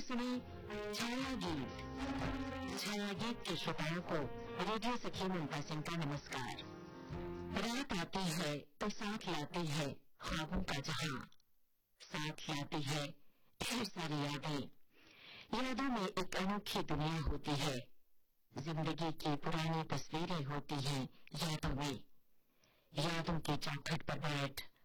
सुनी छाया गीत। छाया गीत के श्रोताओं को रेडियो सखी ममता सिंह का नमस्कार। रात आती है तो साथ लाती है ख्वाबों का जहां, साथ लाती है ढेर सारी यादें। यादों में एक अनोखी दुनिया होती है, जिंदगी की पुरानी तस्वीरें होती हैं यादों में। यादों की चौखट पर बैठ